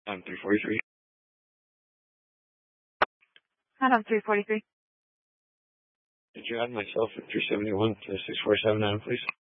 I'm 343. Adam 343. Did you add myself at 371 to 6479, please?